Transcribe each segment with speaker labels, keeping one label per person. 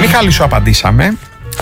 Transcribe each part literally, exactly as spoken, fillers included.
Speaker 1: Μιχάλη, σου απαντήσαμε.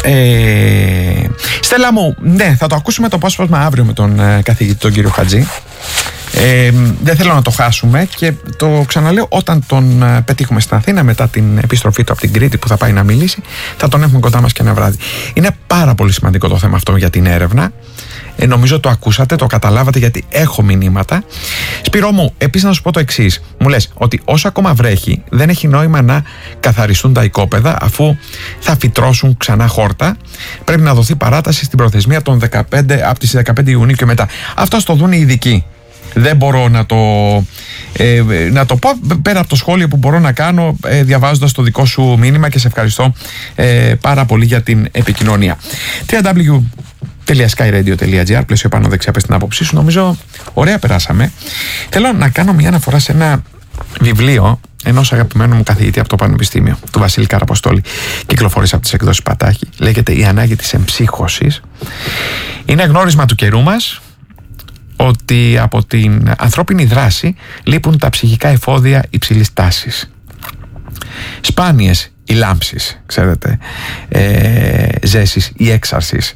Speaker 1: Ε, Στέλλα μου, ναι, θα το ακούσουμε το απόσπασμα αύριο με τον ε, καθηγητή τον κύριο Χατζή. Ε, δεν θέλω να το χάσουμε και το ξαναλέω, όταν τον ε, πετύχουμε στην Αθήνα μετά την επιστροφή του από την Κρήτη που θα πάει να μιλήσει, θα τον έχουμε κοντά μας και ένα βράδυ. Είναι πάρα πολύ σημαντικό το θέμα αυτό για την έρευνα. Ε, νομίζω το ακούσατε, το καταλάβατε, γιατί έχω μηνύματα. Σπυρό μου, επίσης να σου πω το εξής. Μου λες ότι όσο ακόμα βρέχει, δεν έχει νόημα να καθαριστούν τα οικόπεδα, αφού θα φυτρώσουν ξανά χόρτα. Πρέπει να δοθεί παράταση στην προθεσμία των δεκαπέντε, από τις δεκαπέντε Ιουνίου και μετά. Αυτό το δουν οι ειδικοί. Δεν μπορώ να το, ε, να το πω πέρα από το σχόλιο που μπορώ να κάνω ε, διαβάζοντας το δικό σου μήνυμα, και σε ευχαριστώ ε, πάρα πολύ για την επικοινωνία. double-u double-u double-u τελεία sky radio τελεία gr, πλαίσιο πάνω δεξιά, πες την άποψή σου. Νομίζω ωραία περάσαμε. Θέλω να κάνω μια αναφορά σε ένα βιβλίο ενός αγαπημένου μου καθηγητή από το Πανεπιστήμιο, του Βασίλη Καραποστόλη. Κυκλοφόρησε από τις εκδόσεις Πατάχη. Λέγεται «Η ανάγκη της εμψύχωσης». Είναι γνώρισμα του καιρού μας ότι από την ανθρώπινη δράση λείπουν τα ψυχικά εφόδια υψηλής τάσης. Σπάνιες οι λάμψεις, ξέρετε, ε, ζέσεις ή έξαρσης.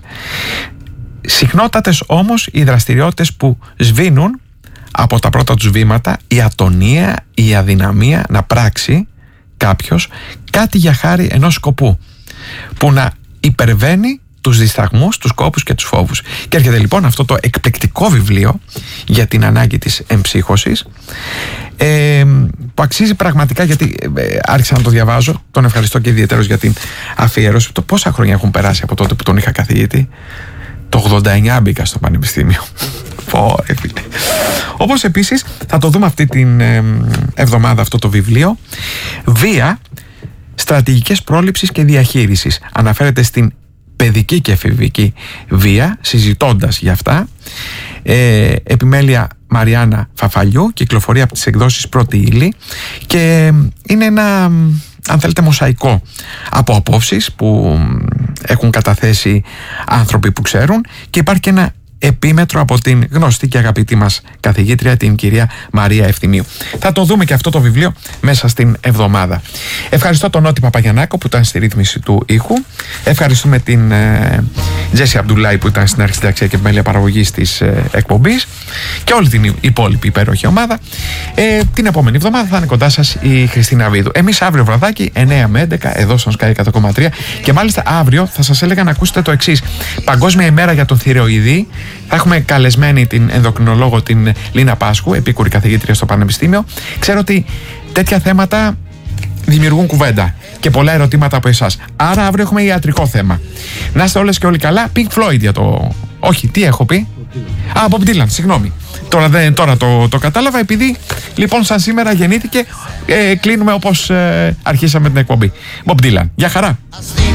Speaker 1: Συχνότατες όμως οι δραστηριότητες που σβήνουν από τα πρώτα τους βήματα, η ατονία, η αδυναμία να πράξει κάποιος κάτι για χάρη ενός σκοπού που να υπερβαίνει τους δισταγμούς, τους κόπους και τους φόβους. Και έρχεται λοιπόν αυτό το εκπληκτικό βιβλίο για την ανάγκη της εμψύχωσης, ε, που αξίζει πραγματικά, γιατί ε, άρχισα να το διαβάζω. Τον ευχαριστώ και ιδιαίτερος για την αφιέρωση. Το πόσα χρόνια έχουν περάσει από τότε που τον είχα καθηγητή? Το ογδόντα εννιά μπήκα στο πανεπιστήμιο. Πω, ρε φίλε. Όπως επίσης θα το δούμε αυτή την ε, εβδομάδα αυτό το βιβλίο, «Βία, στρατηγικές πρόληψης και διαχείρισης». Αναφέρεται στην παιδική και εφηβική βία, συζητώντας για αυτά. Ε, επιμέλεια Μαριάννα Φαφαλιού, κυκλοφορεί από τις εκδόσεις Πρώτη Ύλη, και είναι ένα, αν θέλετε, μοσαϊκό από απόψεις που έχουν καταθέσει άνθρωποι που ξέρουν, και υπάρχει και ένα επίμετρο από την γνωστή και αγαπητή μας καθηγήτρια, την κυρία Μαρία Ευθυμίου. Θα το δούμε και αυτό το βιβλίο μέσα στην εβδομάδα. Ευχαριστώ τον Νότι Παπαγιαννάκο που ήταν στη ρύθμιση του ήχου. Ευχαριστούμε την ε, Τζέσι Αμπτουλάη που ήταν στην αρχισυνταξία και επιμέλεια παραγωγής της ε, εκπομπής, και όλη την υπόλοιπη υπέροχη ομάδα. Ε, την επόμενη εβδομάδα θα είναι κοντά σας η Χριστίνα Βίδου. Εμείς αύριο βραδάκι εννιά με έντεκα εδώ στον Sky εκατό κόμμα τρία, και μάλιστα αύριο θα σας έλεγα να ακούσετε το εξής. Παγκόσμια ημέρα για το θηροειδή. Θα έχουμε καλεσμένη την ενδοκρινολόγο, την Λίνα Πάσχου, επίκουρη καθηγήτρια στο Πανεπιστήμιο. Ξέρω ότι τέτοια θέματα δημιουργούν κουβέντα και πολλά ερωτήματα από εσάς. Άρα αύριο έχουμε ιατρικό θέμα. Να είστε όλες και όλοι καλά. Pink Floyd για το... Όχι, τι έχω πει? Α, Bob Dylan, συγγνώμη. Τώρα, δεν, τώρα το, το κατάλαβα, επειδή λοιπόν σαν σήμερα γεννήθηκε, ε, κλείνουμε όπως ε, αρχίσαμε την εκπομπή. Bob Dylan. Γεια χαρά.